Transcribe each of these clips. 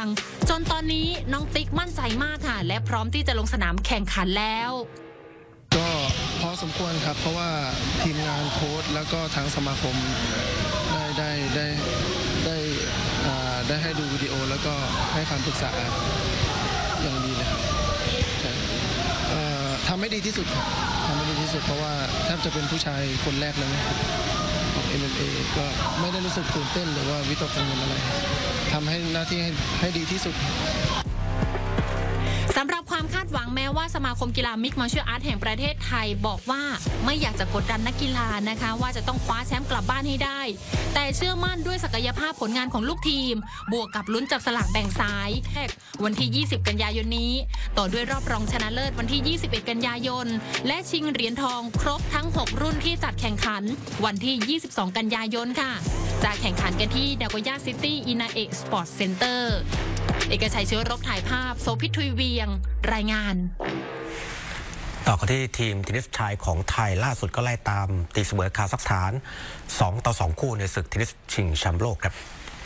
งจนตอนนี้น้องติ๊กมั่นใจมากค่ะและพร้อมที่จะลงสนามแข่งขันแล้วก็พอสมควรครับเพราะว่าทีมงานโค้ชแล้วก็ทางสมาคมได้ให้ดูวิดีโอแล้วก็ให้คำปรึกษาอย่างดีเลยครับทำให้ดีที่สุดครับทำให้ดีที่สุดเพราะว่าแทบจะเป็นผู้ชายคนแรกเลยของ MMA ก็ไม่ได้รู้สึกตื่นเต้นหรือว่าวิตกกังวลอะไรทำให้หน้าที่ให้ดีที่สุดสำหรับความคาดหวังแม้ว่าสมาคมกีฬามิกซ์มาร์เชียลอาร์ตแห่งประเทศไทยบอกว่าไม่อยากจะกดดันนักกีฬานะคะว่าจะต้องคว้าแชมป์กลับบ้านให้ได้แต่เชื่อมั่นด้วยศักยภาพผลงานของลูกทีมบวกกับลุ้นจับสลากแบ่งสายวันที่20กันยายนนี้ต่อด้วยรอบรองชนะเลิศวันที่21กันยายนและชิงเหรียญทองครบทั้ง6รุ่นที่จัดแข่งขันวันที่22กันยายนค่ะจะแข่งขันกันที่ดากอยาซิตี้อินาเอะสปอร์ตเซ็นเตอร์เอกชัยเชื้อรบถ่ายภาพโสภิต ทุยเวียงรายงานต่อกันที่ทีมเทนนิสชายของไทยล่าสุดก็ไล่ตามตีเสมอคาซัคสถาน2-2คู่ในศึกเทนนิสชิงแชมป์โลกครับ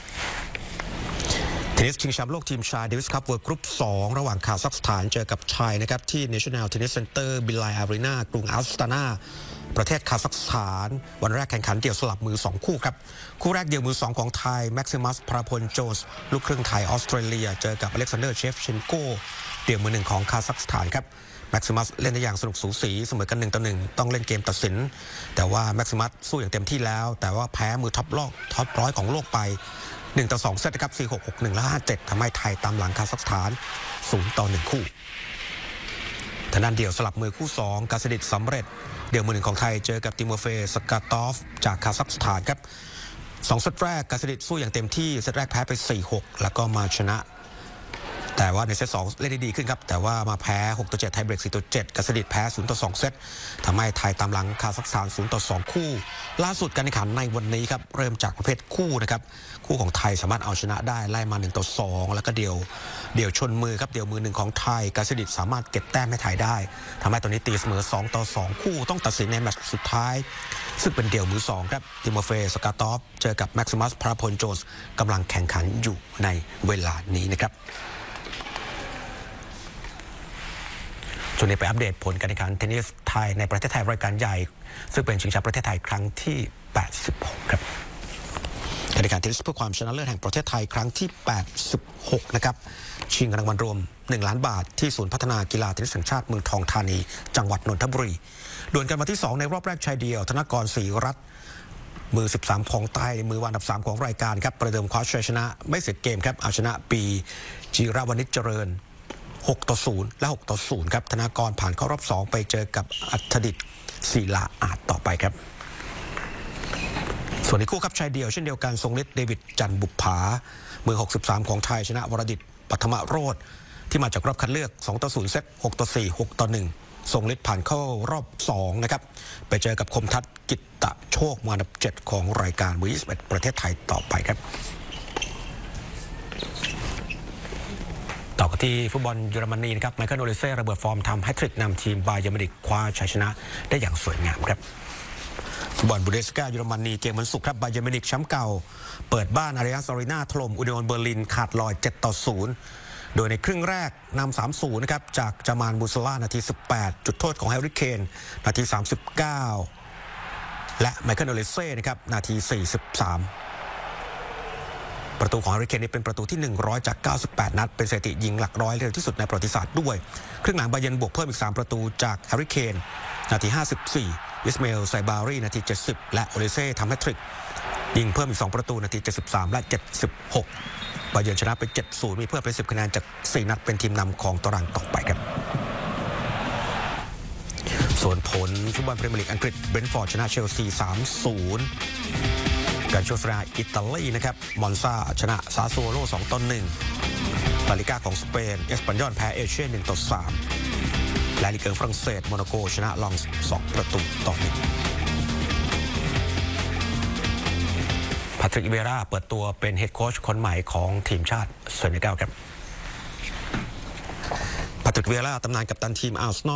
เทนนิสชิงแชมป์โลกทีมชายเดวิสคัพเวิลด์กรุ๊ป2ระหว่างคาซัคสถานเจอกับไทยนะครับที่ National Tennis Center บิลไลอารีนากรุงอัสตานาประเทศคาซัคสถานวันแรกแข่งขันเดี่ยวสลับมือ2คู่ครับคู่แรกเดี่ยวมือ2ของไทยแม็กซิมัสพราพลโจนส์ลูกครึ่งไทยออสเตรเลียเจอกับอเล็กซานเดอร์เชฟเชนโกเดี่ยวมือ1ของคาซัคสถานครับแม็กซิมัสเล่นได้อย่างสนุกสูสีเสมอกัน1-1ต้องเล่นเกมตัดสินแต่ว่าแม็กซิมัสสู้อย่างเต็มที่แล้วแต่ว่าแพ้มือท็อปร้อยของโลกไป1-2 เซตนะครับ 4-6 6-1 และ 5-7 ทำให้ไทยตามหลังคาซัคสถาน0-1 คู่ทางด้านเดี่ยวสลับมือคู่2กาซดิตสำเร็จเดี่ยวมือ1ของไทยเจอกับติโมเฟย์สกาตอฟจากคาซัคสถานครับ2 เซตแรกกาซดิตสู้อย่างเต็มที่เซตแรกแพ้ไป 4-6 แล้วก็มาชนะแต่ว่าในเซต2เล่นได้ดีขึ้นครับแต่ว่ามาแพ้ 6-7 ไทยเบรก 4-7 กาซดิตแพ้ 0-2 เซตทำให้ไทยตามหลังคาซัคสถาน 0-2 คู่ล่าสุดการแข่งขันในวันนี้ครับเริ่มจากประเภทคู่นะครับคู่ของไทยสามารถเอาชนะได้ไล่มา 1-2 แล้วก็เดี่ยวชนมือครับเดี่ยวมือ1ของไทยกาซดิตสามารถเก็บแต้มให้ไทยได้ทำให้ตอนนี้ตีเสมอ 2-2 คู่ต้องตัดสินในแมตช์สุดท้ายซึ่งเป็นเดี่ยวมือ2ครับติโมเฟย์สกาตอฟเจอกับแม็กซิมัสพราพลโจนส์กำลังแข่งขันอยู่ในเวลานี้นะครับช่วงนี้ไปอัปเดตผลการแข่งขันเทนนิสไทยในประเทศไทยรายการใหญ่ซึ่งเป็นชิงแชมป์ประเทศไทยครั้งที่86ครับการแข่งขันเทนนิสเพื่อความชนะเลิศแห่งประเทศไทยครั้งที่86นะครับชิงรางวัลรวม1 ล้านบาทที่ศูนย์พัฒนากีฬาเทนนิสแห่งชาติเมืองทองธานีจังหวัดนนทบุรีดวลกันมาที่2ในรอบแรกชายเดียวธนกรศรีรัตน์มือ13ของไทยมืออันดับ3ของรายการครับประเดิมคว้าชัยชนะไม่เสียเกมครับเอาชนะปีจิรวณิชเจริญ6-0 และ 6-0 ครับธนากรผ่านเข้ารอบ2ไปเจอกับอัธดิษฐ์ศิลาอาจต่อไปครับส่วนในคู่ครับชายเดียวเช่นเดียวกันทรงฤทธิ์เดวิดจันบุปผามือ63ของไทยชนะวรดิษฐ์ปัทมโรจน์ที่มาจากรอบคัดเลือก 2-0 เซต 6-4 6-1 ทรงฤทธิ์ผ่านเข้ารอบ2นะครับไปเจอกับคมทัศน์กิตตะโชคมืออันดับ7ของรายการมือ21ประเทศไทยต่อไปครับต่อกันที่ฟุตบอลเยอรมนีนะครับไมเคิลโอลิเซ่ระเบิดฟอร์มทำแฮตทริกนำทีมบาเยิร์นมิวนิกคว้าชัยชนะได้อย่างสวยงามครับฟุตบอลบูเดสกาเยอรมนีเกมวันศุกร์ครับบาเยิร์นมิวนิกแชมป์เก่าเปิดบ้านอาริอัส อารีนาถล่มอุนิออนเบอร์ลินขาดลอย 7-0 โดยในครึ่งแรกนำ 3-0 นะครับจากจามานบูซาล่านาที18จุดโทษของแฮร์รี่เคนนาที39และไมเคิลโอลิเซ่นะครับนาที43ประตูของแฮร์รี่เคนนี่เป็นประตูที่100จาก98นัดเป็นสถิติยิงหลักร้อยเร็วที่สุดในประวัติศาสตร์ด้วยครึ่งหลังบาเยิร์นบวกเพิ่มอีก3ประตูจากแฮร์รี่เคนนาที54อิสมาเอลไซบารีนาที70และโอลิเซ่ทำแฮตทริกยิงเพิ่มอีก2ประตูนาที73และ76บาเยิร์นชนะไป 7-0 มีเพิ่มเป็น10คะแนนจาก4นัดเป็นทีมนำของตารางต่อไปครับส่วนผลฟุตบอลพรีเมียร์ลีกอังกฤษเบรนท์ฟอร์ดชนะเชลซี 3-0การโชว์สราอิตาลีนะครับมอนซาชนะซาโซโล 2-1 ลาลิก้าของสเปนเอสปันยอลแพ้เอเชีย 1-3 และลีกฝรั่งเศสโมนาโกชนะลอง2-1 พาทริก อิเบร่าเปิดตัวเป็นเฮดโค้ชคนใหม่ของทีมชาติเซเนกัลครับพาทริก อิเบร่าตำนานกัปตันทีมอาร์เซนอล